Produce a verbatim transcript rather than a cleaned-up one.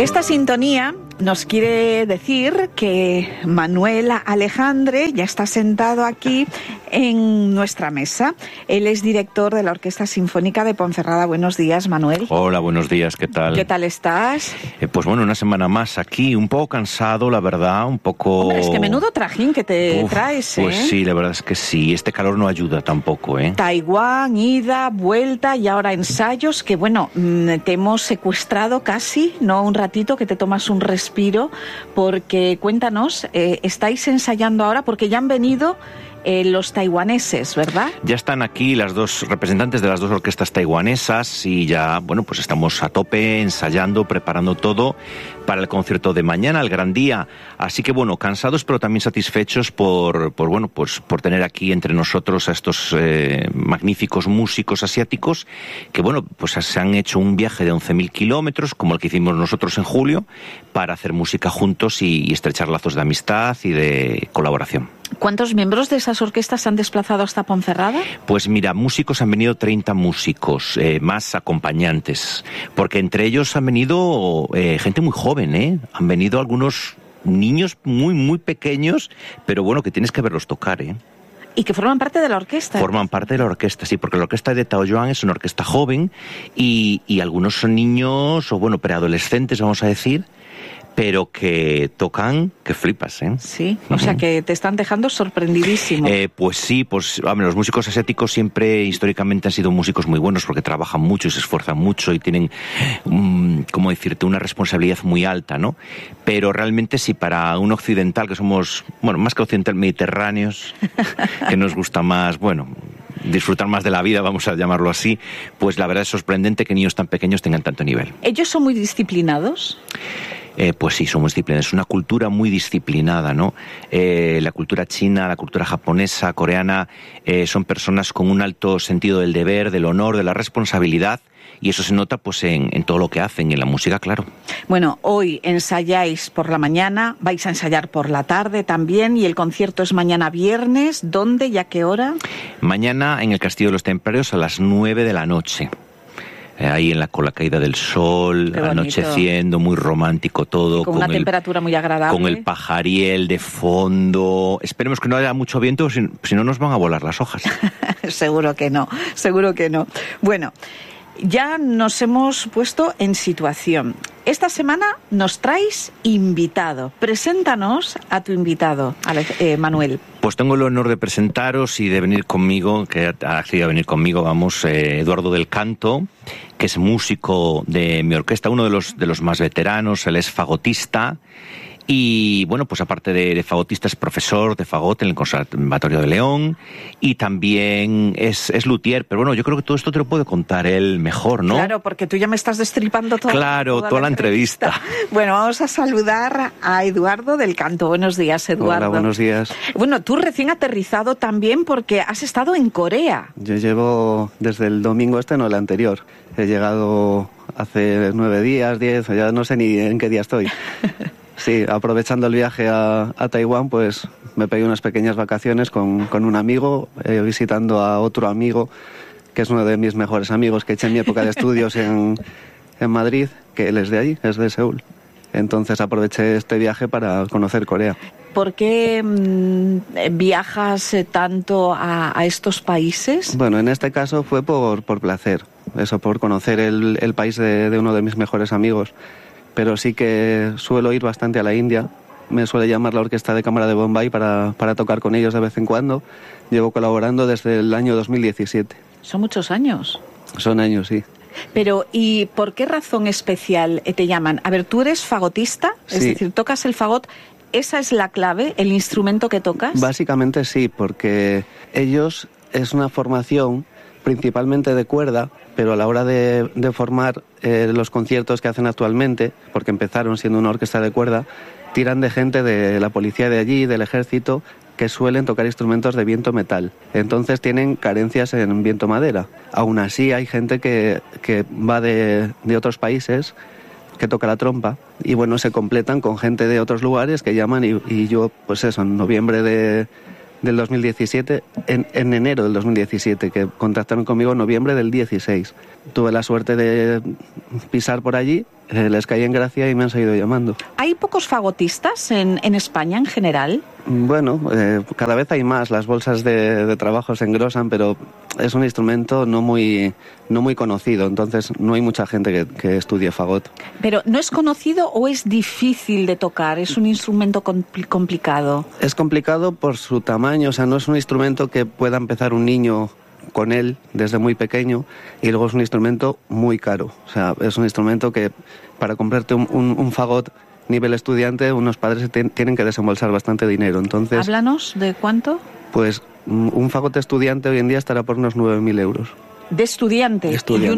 Esta sintonía nos quiere decir que Manuel Alejandre ya está sentado aquí en nuestra mesa. Él es director de la Orquesta Sinfónica de Ponferrada. Buenos días, Manuel. Hola, buenos días, ¿qué tal? ¿Qué tal estás? Eh, pues bueno, una semana más aquí, un poco cansado, la verdad, un poco... Hombre, es que menudo trajín que te Uf, traes, ¿eh? Pues sí, la verdad es que sí, este calor no ayuda tampoco, ¿eh? Taiwán, ida, vuelta y ahora ensayos, que bueno, te hemos secuestrado casi, ¿no? Un ratito, que te tomas un respiro, porque cuéntanos, eh, estáis ensayando ahora porque ya han venido eh, los taiwaneses, ¿verdad? Ya están aquí las dos representantes de las dos orquestas taiwanesas y ya, bueno, pues estamos a tope ensayando, preparando todo para el concierto de mañana, el gran día. Así que bueno, cansados pero también satisfechos por, por bueno, pues por tener aquí entre nosotros a estos eh, magníficos músicos asiáticos que bueno, pues se han hecho un viaje de once mil kilómetros, como el que hicimos nosotros en julio, para hacer música juntos y, y estrechar lazos de amistad y de colaboración. ¿Cuántos miembros de esas orquestas se han desplazado hasta Ponferrada? Pues mira, músicos han venido treinta músicos, eh, más acompañantes, porque entre ellos han venido eh, gente muy joven, ¿eh? Han venido algunos niños muy, muy pequeños, pero bueno, que tienes que verlos tocar, ¿eh? Y que forman parte de la orquesta. Forman parte de la orquesta, sí, porque la orquesta de Taoyuan es una orquesta joven y, y algunos son niños, o bueno, preadolescentes, vamos a decir, pero que tocan, que flipas, ¿eh? Sí, o sea que te están dejando sorprendidísimo. Eh, pues sí, pues hombre, los músicos asiáticos siempre históricamente han sido músicos muy buenos porque trabajan mucho y se esfuerzan mucho y tienen, um, ¿cómo decirte?, una responsabilidad muy alta, ¿no? Pero realmente sí, para un occidental, que somos, bueno, más que occidental, mediterráneos, que nos gusta más, bueno, disfrutar más de la vida, vamos a llamarlo así, pues la verdad es sorprendente que niños tan pequeños tengan tanto nivel. ¿Ellos son muy disciplinados? Eh, pues sí, somos disciplinados. Es una cultura muy disciplinada, ¿no? Eh, la cultura china, la cultura japonesa, coreana, eh, son personas con un alto sentido del deber, del honor, de la responsabilidad, y eso se nota pues en, en todo lo que hacen, y en la música, claro. Bueno, hoy ensayáis por la mañana, vais a ensayar por la tarde también, y el concierto es mañana viernes. ¿Dónde y a qué hora? Mañana en el Castillo de los Templarios a las nueve de la noche. Ahí en la, con la caída del sol, anocheciendo, muy romántico todo. Con, con una el, temperatura muy agradable. Con el pajariel de fondo. Esperemos que no haya mucho viento, si, si no nos van a volar las hojas. Seguro que no, seguro que no. Bueno, ya nos hemos puesto en situación. Esta semana nos traes invitado. Preséntanos a tu invitado, eh, Manuel. Pues tengo el honor de presentaros y de venir conmigo, que ha accedido a venir conmigo, vamos, eh, Eduardo del Canto, que es músico de mi orquesta, uno de los, de los más veteranos. Él es fagotista. Y bueno, pues aparte de, de fagotista es profesor de fagot en el Conservatorio de León y también es, es luthier, pero bueno, yo creo que todo esto te lo puede contar él mejor, ¿no? Claro, porque tú ya me estás destripando todo. Claro, toda, toda la entrevista. entrevista. Bueno, vamos a saludar a Eduardo del Canto. Buenos días, Eduardo. Hola, buenos días. Bueno, tú recién aterrizado también porque has estado en Corea. Yo llevo desde el domingo este, no el anterior. He llegado hace nueve días, diez, ya no sé ni en qué día estoy. Sí, aprovechando el viaje a, a Taiwán, pues me pegué unas pequeñas vacaciones con, con un amigo, eh, visitando a otro amigo, que es uno de mis mejores amigos, que eché en mi época de estudios en, en Madrid, que él es de allí, es de Seúl. Entonces aproveché este viaje para conocer Corea. ¿Por qué mmm, viajas tanto a, a estos países? Bueno, en este caso fue por, por placer, eso, por conocer el, el país de, de uno de mis mejores amigos. Pero sí que suelo ir bastante a la India. Me suele llamar la Orquesta de Cámara de Bombay para, para tocar con ellos de vez en cuando. Llevo colaborando desde el año dos mil diecisiete. ¿Son muchos años? Son años, sí. Pero, ¿y por qué razón especial te llaman? A ver, tú eres fagotista, es sí. decir, tocas el fagot. ¿Esa es la clave, el instrumento que tocas? Básicamente sí, porque ellos es una formación principalmente de cuerda, pero a la hora de, de formar eh, los conciertos que hacen actualmente, porque empezaron siendo una orquesta de cuerda, tiran de gente de la policía de allí, del ejército, que suelen tocar instrumentos de viento metal. Entonces tienen carencias en viento madera. Aún así hay gente que, que va de, de otros países, que toca la trompa, y bueno, se completan con gente de otros lugares que llaman, y, y yo, pues eso, en noviembre de... del dos mil diecisiete, en, en enero del dos mil diecisiete, que contactaron conmigo en noviembre del dieciséis. Tuve la suerte de pisar por allí eh, les caí en gracia y me han seguido llamando. ¿Hay pocos fagotistas en, en España en general? Bueno, eh, cada vez hay más, las bolsas de, de trabajo se engrosan, pero es un instrumento no muy, no muy conocido, entonces no hay mucha gente que, que estudie fagot. ¿Pero no es conocido o es difícil de tocar? ¿Es un instrumento compl- complicado? Es complicado por su tamaño, o sea, no es un instrumento que pueda empezar un niño con él desde muy pequeño, y luego es un instrumento muy caro, o sea, es un instrumento que para comprarte un, un, un fagot nivel estudiante, unos padres t- tienen que desembolsar bastante dinero. Entonces, háblanos de cuánto. Pues un fagot estudiante hoy en día estará por unos nueve mil euros. ¿De estudiante? De estudiante.